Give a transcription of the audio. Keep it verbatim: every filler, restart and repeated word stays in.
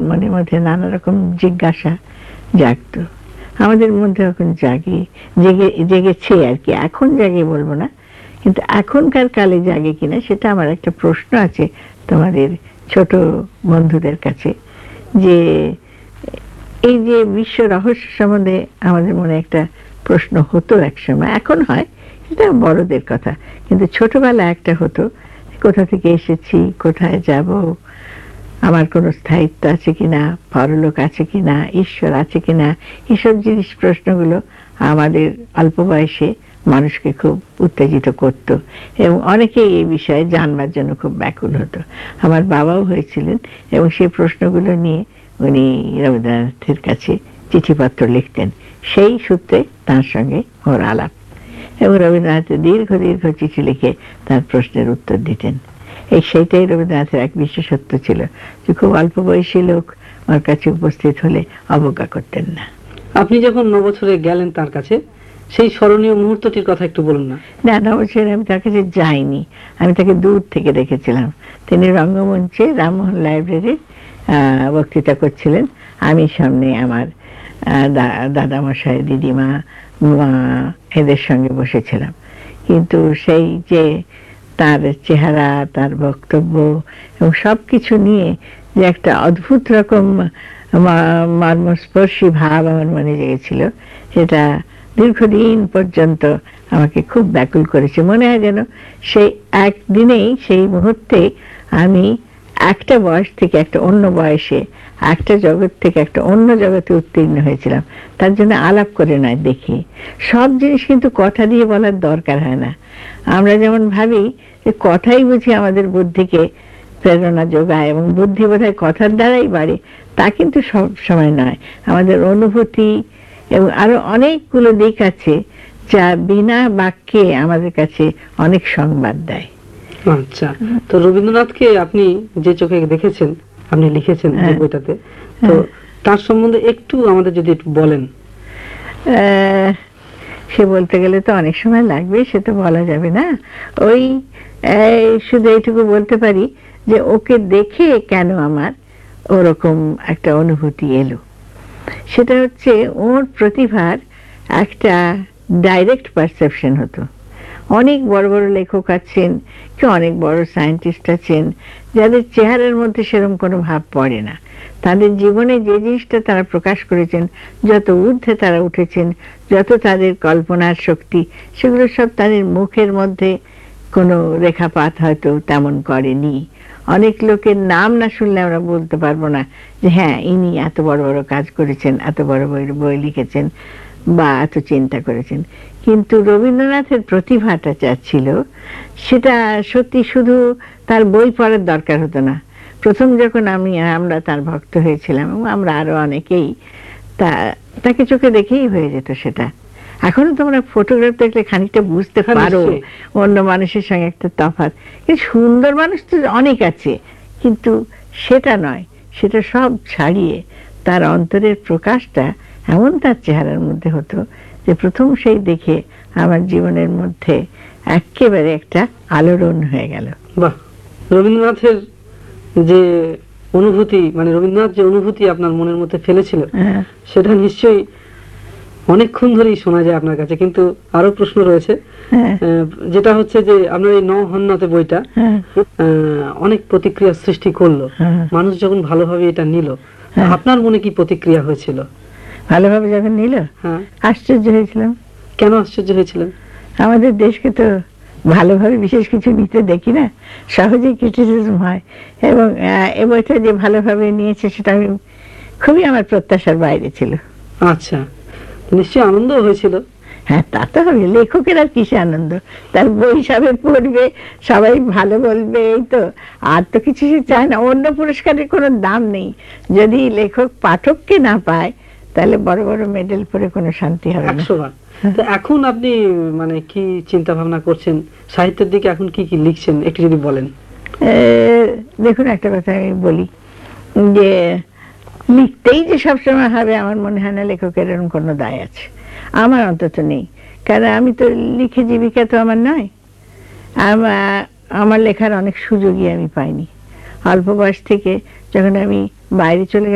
মনের মধ্যে নানা রকম জিজ্ঞাসা জাগতো। আমাদের মধ্যে এখন জাগে, জেগে জেগেছে আর কি, এখন জাগে বলবো না, কিন্তু এখনকার কালে জাগে কিনা সেটা আমার একটা প্রশ্ন আছে তোমাদের ছোট বন্ধুদের কাছে, যে এই যে বিশ্ব রহস্য সম্বন্ধে আমাদের মনে একটা প্রশ্ন হতো একসময়, এখন হয় সেটা বড়দের কথা, কিন্তু ছোটবেলা একটা হতো, কোথা থেকে এসেছি, কোথায় যাব, আমার কোনো স্থায়িত্ব আছে কিনা, পরলোক আছে কিনা, ঈশ্বর আছে কিনা, এসব জিনিস প্রশ্নগুলো আমাদের অল্প বয়সে মানুষকে খুব উত্তেজিত করত এবং অনেকেই এই বিষয়ে জানবার জন্য খুব ব্যাকুল হতো। আমার বাবাও হয়েছিলেন এবং সেই প্রশ্নগুলো নিয়ে উনি রবীন্দ্রনাথের কাছে চিঠিপত্র লিখতেন, সেই সূত্রে তার সঙ্গে ওর আলাপ, এবং রবীন্দ্রনাথ দীর্ঘ দীর্ঘ চিঠি লিখে তার প্রশ্নের উত্তর দিতেন। এই সেইটাই রবীন্দ্রনাথের এক বিশেষত্ব ছিল, যে খুব অল্প বয়সী লোক ওর কাছে উপস্থিত হলে অবজ্ঞা করতেন না। আপনি যখন ন বছরে গেলেন তার কাছে, সেই স্মরণীয় মুহূর্তটির কথা একটু বলুন না। না, ন বছরে আমি তার কাছে যাইনি, আমি তাকে দূর থেকে দেখেছিলাম। তিনি রঙ্গমঞ্চে রামমোহন লাইব্রেরির বক্তৃতা করছিলেন, আমি সামনে আমার দাদামশাই, দিদিমা, মা এদের সঙ্গে বসেছিলাম। কিন্তু সেই যে তার চেহারা, তার বক্তব্য এবং সব কিছু নিয়ে যে একটা অদ্ভুত রকম মর্মস্পর্শী ভাব আমার মনে জেগেছিল, সেটা দীর্ঘদিন পর্যন্ত আমাকে খুব ব্যাকুল করেছে। মনে হয় যেন সেই একদিনেই, সেই মুহূর্তে আমি একটা বয়স থেকে একটা অন্য বয়সে, একটা জগৎ থেকে একটা অন্য জগতে উত্তীর্ণ হয়েছিলাম। তার জন্য আলাপ করে নয়, দেখি সব জিনিস কিন্তু কথা দিয়ে বলার দরকার হয় না। আমরা যেমন ভাবি যে কথাই বুঝি আমাদের বুদ্ধিকে প্রেরণা যোগায় এবং বুদ্ধি বোধহয় কথার দ্বারাই বাড়ে, তা কিন্তু সব সময় নয়। আমাদের অনুভূতি এবং আরো অনেকগুলো দিক আছে যা বিনা বাক্যে আমাদের কাছে অনেক সংবাদ দেয়। আচ্ছা, তো রবীন্দ্রনাথকে আপনি যে চোখে দেখেছেন, আপনি লিখেছেন যে বইটাতে, তো তার সম্বন্ধে একটু আমাদের যদি একটু বলেন। সে বলতে গেলে তো অনেক সময় লাগবে, সে তো বলা যাবে না। ওই শুধু এইটুকু বলতে পারি যে ওকে দেখে কেন আমার ওরকম একটা অনুভূতি এলো, সেটা হচ্ছে ওর প্রতিভার একটা ডাইরেক্ট পারসেপশন হতো। অনেক বড় বড় লেখক আছেন, কি অনেক বড় সায়েন্টিস্ট আছেন, যাদের চেহারার মধ্যে সেরকম কোনো ভাব পড়ে না। তাদের জীবনে যে জিনিসটা তারা প্রকাশ করেছেন, যত ঊর্ধ্বে তারা উঠেছেন, যত তাদের কল্পনার শক্তি, সেগুলো সব তাদের মুখের মধ্যে কোনো রেখাপাত হয়তো তেমন করেনি। অনেক লোকের নাম না শুনলে আমরা বলতে পারবো না যে হ্যাঁ ইনি এত বড় বড় কাজ করেছেন, এত বড় বড় বই লিখেছেন বা এত চিন্তা করেছেন। কিন্তু রবীন্দ্রনাথের প্রতিভাটা যা ছিল, সেটা সত্যি শুধু তার বই পড়ার দরকার হতো না। প্রথম যখন আমি আমরা তার ভক্ত হয়েছিলাম, এবং আমরা আরো অনেকেই, তা তাকে চোখে দেখেই হয়ে যেত সেটা। এখনো তোমরা ফটোগ্রাফ দেখলে খানিকটা বুঝতে পারো অন্য মানুষের সঙ্গে একটা তফাৎ। কিন্তু সুন্দর মানুষ তো অনেক আছে, কিন্তু সেটা নয়, সেটা সব ছাড়িয়ে তার অন্তরের প্রকাশটা এমন তার চেহারার মধ্যে হতো যে প্রথম সেই দেখে আমার জীবনের মধ্যে একেবারে একটা আলোড়ন হয়ে গেল। বাহ, রবীন্দ্রনাথের যে অনুভূতি, মানে রবীন্দ্রনাথ যে অনুভূতি আপনার মনের মধ্যে ফেলেছিল, সেটা নিশ্চয়ই অনেকক্ষণ ধরেই শোনা যায় আপনার কাছে। কিন্তু আরো প্রশ্ন রয়েছে, যেটা হচ্ছে যে আপনার এই ন হন্নাতে বইটা অনেক প্রতিক্রিয়া সৃষ্টি করলো, মানুষ যখন ভালোভাবে এটা নিল, আপনার মনে কি প্রতিক্রিয়া হয়েছিল? ভালোভাবে যখন নিল, আশ্চর্য হয়েছিলাম। কেন আশ্চর্য হয়েছিলেন? আমাদের দেশকে তো ভালোভাবে বিশেষ কিছু নিতে দেখি না, সহজেই ক্রিটিসিজম হয়, এবং এ বইটা যে ভালোভাবে নিয়েছে সেটা আমি খুবই আমার প্রত্যাশার বাইরে ছিল। আচ্ছা, নিশ্চয়ই আনন্দ হয়েছিল। হ্যাঁ, তা তো হবে, লেখকের আর কিসে আনন্দ, তার বই সবাই পড়বে, সবাই ভালো বলবে, এই তো, আর তো কিছু সে চায় না। অন্য পুরস্কারের কোনো দাম নেই, যদি লেখক পাঠককে না পায় তাহলে বড় বড় মেডেল পরে কোনো শান্তি হবে না। তো এখন আপনি মানে কি চিন্তা ভাবনা করছেন, সাহিত্যের দিকে এখন কি কি লিখছেন একটু যদি বলেন। দেখুন, একটা কথা আমি বলি, যে লিখতেই যে সবসময় হবে আমার মনে হয় না লেখকের এরকম কোনো দায় আছে, আমার অন্তত নেই। কারণ আমি তো লিখে জীবিকা তো আমার নয়, আমার লেখার অনেক সুযোগই আমি পাইনি। অল্প বয়স থেকে যখন আমি বাইরে চলে